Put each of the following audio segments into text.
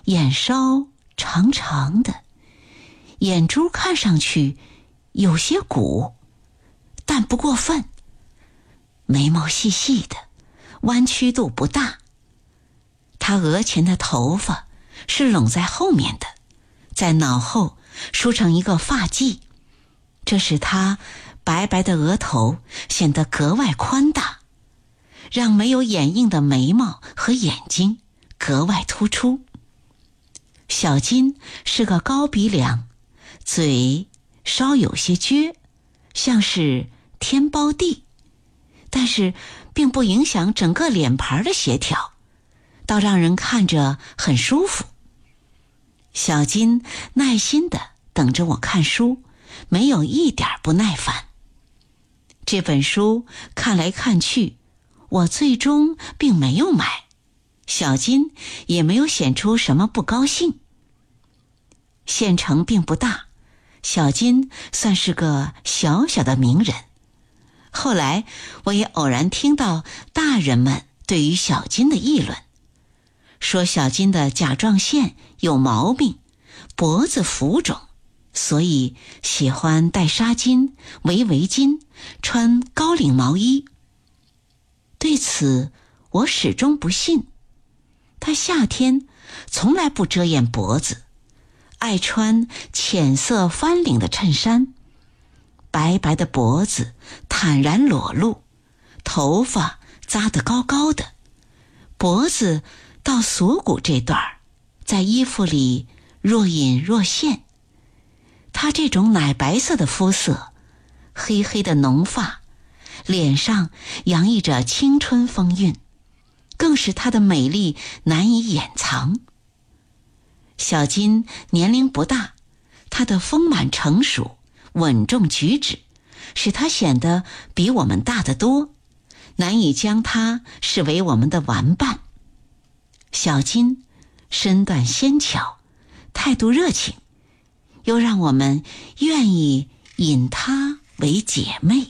眼梢长长的，眼珠看上去有些鼓，但不过分，眉毛细细的，弯曲度不大。她额前的头发是拢在后面的，在脑后梳成一个发髻，这使她白白的额头显得格外宽大，让没有眼印的眉毛和眼睛格外突出。小金是个高鼻梁，嘴稍有些撅，像是天包地，但是并不影响整个脸盘的协调，倒让人看着很舒服。小金耐心地等着我看书，没有一点不耐烦。这本书看来看去，我最终并没有买，小金也没有显出什么不高兴。县城并不大，小金算是个小小的名人。后来我也偶然听到大人们对于小金的议论，说小金的甲状腺有毛病，脖子浮肿，所以喜欢戴纱巾、围围巾，穿高领毛衣。对此我始终不信，他夏天从来不遮掩脖子，爱穿浅色翻领的衬衫，白白的脖子坦然裸露，头发扎得高高的，脖子到锁骨这段在衣服里若隐若现。他这种奶白色的肤色，黑黑的浓发，脸上洋溢着青春风韵，更使她的美丽难以掩藏。小金年龄不大，她的丰满成熟、稳重举止，使她显得比我们大得多，难以将她视为我们的玩伴。小金身段纤巧，态度热情，又让我们愿意引她为姐妹。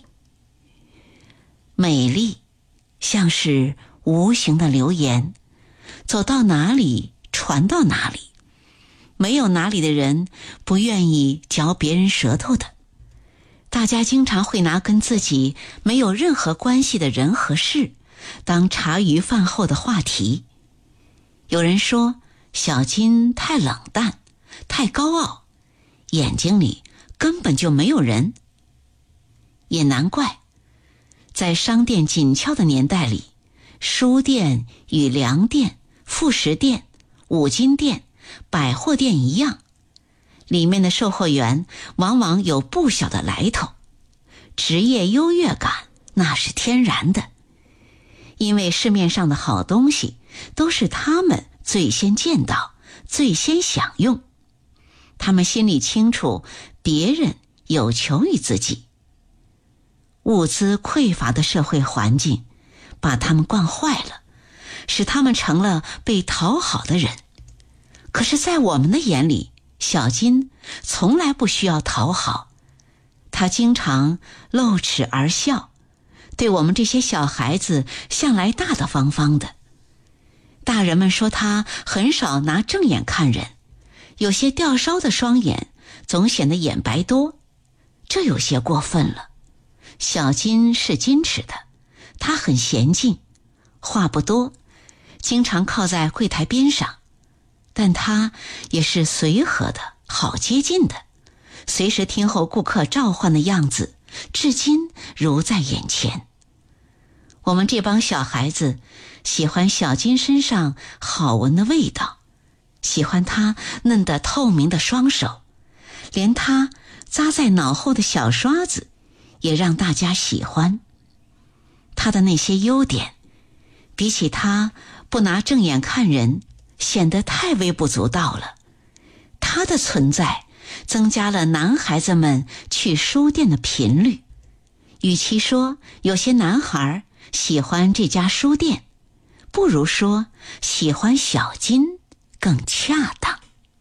美丽像是无形的流言，走到哪里传到哪里，没有哪里的人不愿意嚼别人舌头的。大家经常会拿跟自己没有任何关系的人和事当茶余饭后的话题。有人说小金太冷淡，太高傲，眼睛里根本就没有人。也难怪，在商店紧俏的年代里，书店与粮店、副食店、五金店、百货店一样，里面的售货员往往有不小的来头，职业优越感那是天然的，因为市面上的好东西都是他们最先见到、最先享用，他们心里清楚别人有求于自己。物资匮乏的社会环境把他们惯坏了，使他们成了被讨好的人。可是在我们的眼里，小金从来不需要讨好，她经常露齿而笑，对我们这些小孩子向来大大方方的。大人们说她很少拿正眼看人，有些吊梢的双眼总显得眼白多，这有些过分了。小金是矜持的，她很娴静，话不多，经常靠在柜台边上，但她也是随和的，好接近的，随时听候顾客召唤的样子，至今如在眼前。我们这帮小孩子喜欢小金身上好闻的味道，喜欢她嫩得透明的双手，连她扎在脑后的小刷子也让大家喜欢。她的那些优点，比起她不拿正眼看人，显得太微不足道了。她的存在增加了男孩子们去书店的频率。与其说有些男孩喜欢这家书店，不如说喜欢小金更恰当。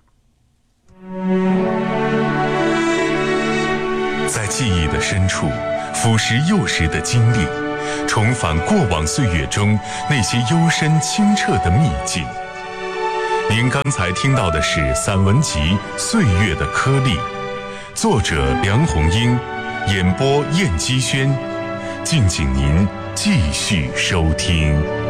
在记忆的深处腐蚀幼时的经历，重返过往岁月中那些幽深清澈的秘境。 您刚才听到的是散文集《岁月的颗粒》，作者梁鸿英，演播燕姬轩。敬请您继续收听。